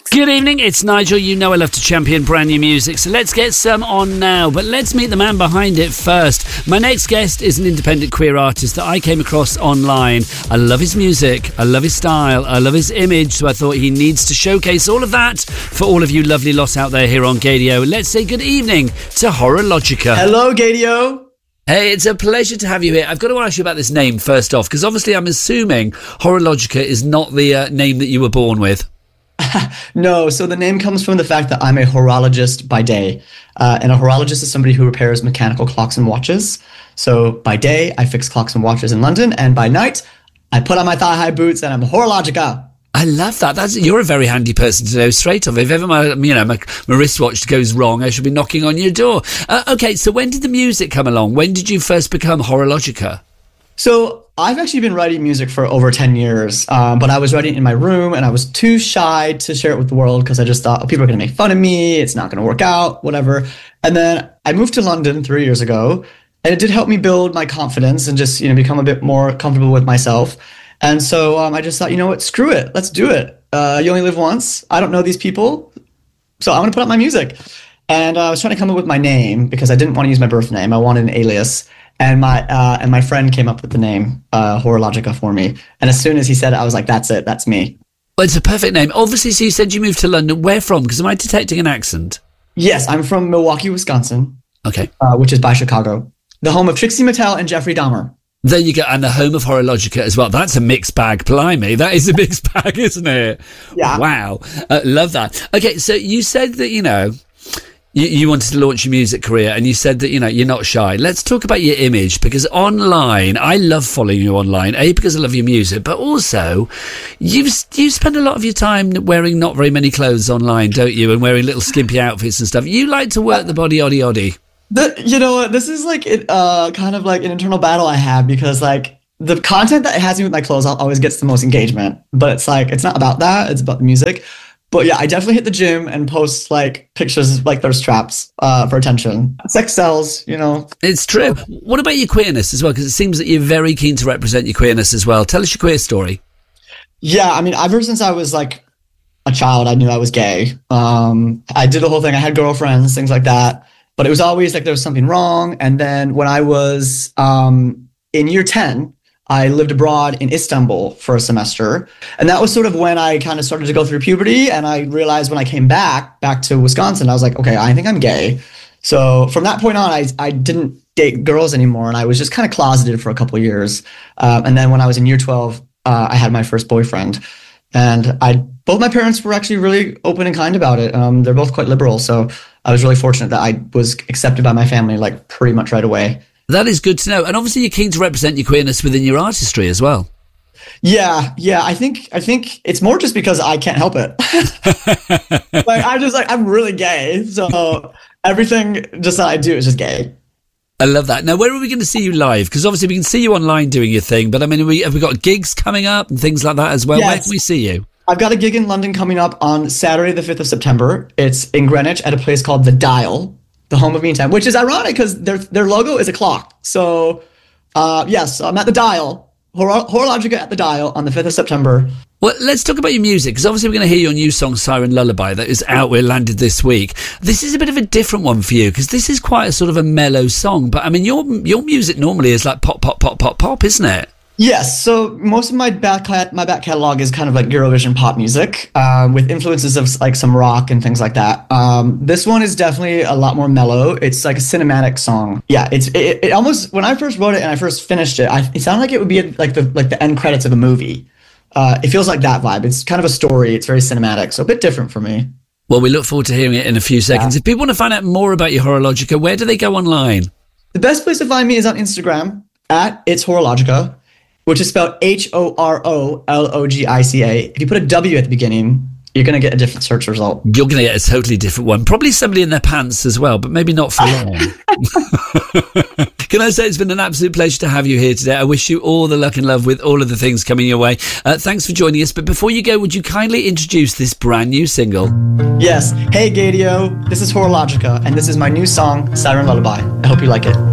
Good evening, it's Nigel. You know I love to champion brand new music, so let's get some on now. But let's meet the man behind it first. My next guest is an independent queer artist that I came across online. I love his music, I love his style, I love his image, so I thought he needs to showcase all of that for all of you lovely lots out there here on Gadio. Let's say good evening to Horologica. Hello, Gadio. Hey, it's a pleasure to have you here. I've got to ask you about this name first off, because obviously I'm assuming Horologica is not the name that you were born with. No, so the name comes from the fact that I'm a horologist by day. And a horologist is somebody who repairs mechanical clocks and watches. So by day, I fix clocks and watches in London. And by night, I put on my thigh-high boots and I'm Horologica. I love that. You're a very handy person to know straight off. If ever my wristwatch goes wrong, I should be knocking on your door. Okay, so when did the music come along? When did you first become Horologica? So I've actually been writing music for over 10 years, but I was writing in my room and I was too shy to share it with the world because I just thought, people are going to make fun of me. It's not going to work out, whatever. And then I moved to London 3 years ago, and it did help me build my confidence and just, become a bit more comfortable with myself. And so I just thought, you know what, screw it. Let's do it. You only live once. I don't know these people, so I'm going to put out my music. And I was trying to come up with my name because I didn't want to use my birth name. I wanted an alias. And my friend came up with the name Horologica for me. And as soon as he said it, I was like, that's it. That's me. Well, it's a perfect name. Obviously, so you said you moved to London. Where from? Because am I detecting an accent? Yes, I'm from Milwaukee, Wisconsin. Okay. Which is by Chicago. The home of Trixie Mattel and Jeffrey Dahmer. There you go. And the home of Horologica as well. That's a mixed bag. Blimey. That is a mixed bag, isn't it? Yeah. Wow. Love that. Okay, so you said that, you wanted to launch your music career, and you said that, you're not shy. Let's talk about your image, because online, I love following you online, A, because I love your music, but also you spend a lot of your time wearing not very many clothes online, don't you, and wearing little skimpy outfits and stuff. You like to work the body oddy. This is kind of like an internal battle I have, because the content that it has me with my clothes always gets the most engagement, but it's not about that, it's about the music. But yeah, I definitely hit the gym and post pictures like those straps for attention. Sex sells, It's true. What about your queerness as well? Because it seems that you're very keen to represent your queerness as well. Tell us your queer story. Yeah, I mean, ever since I was a child, I knew I was gay. I did the whole thing. I had girlfriends, things like that. But it was always there was something wrong. And then when I was in year 10, I lived abroad in Istanbul for a semester. And that was sort of when I kind of started to go through puberty. And I realized when I came back to Wisconsin, I was like, okay, I think I'm gay. So from that point on, I didn't date girls anymore. And I was just kind of closeted for a couple of years. And then when I was in year 12, I had my first boyfriend. And both my parents were actually really open and kind about it. They're both quite liberal. So I was really fortunate that I was accepted by my family pretty much right away. That is good to know. And obviously you're keen to represent your queerness within your artistry as well. Yeah. I think it's more just because I can't help it. I'm really gay. So everything just that I do is just gay. I love that. Now, where are we going to see you live? Because obviously we can see you online doing your thing, but I mean, have we got gigs coming up and things like that as well? Yes. Where can we see you? I've got a gig in London coming up on Saturday, the 5th of September. It's in Greenwich at a place called The Dial, the home of Meantime, which is ironic because their logo is a clock. So, yes, I'm at The Dial, Horologica at The Dial on the 5th of September. Well, let's talk about your music, because obviously we're going to hear your new song, Siren Lullaby, that is out, we're landed this week. This is a bit of a different one for you, because this is quite a sort of a mellow song. But, I mean, your music normally is like pop, pop, pop, pop, pop, isn't it? Yes, so most of my back catalog is kind of like Eurovision pop music, with influences of some rock and things like that. This one is definitely a lot more mellow. It's like a cinematic song. Yeah, it almost, when I first wrote it and I first finished it, it sounded like it would be like the end credits of a movie. It feels like that vibe. It's kind of a story. It's very cinematic, so a bit different for me. Well, we look forward to hearing it in a few seconds. Yeah. If people want to find out more about your Horologica, where do they go online? The best place to find me is on Instagram at It's Horologica, which is spelled Horologica. If you put a W at the beginning, you're going to get a different search result. You're going to get a totally different one. Probably somebody in their pants as well, but maybe not for long. Can I say it's been an absolute pleasure to have you here today. I wish you all the luck and love with all of the things coming your way. Thanks for joining us. But before you go, would you kindly introduce this brand new single? Yes. Hey, Gadio. This is Horologica, and this is my new song, Siren Lullaby. I hope you like it.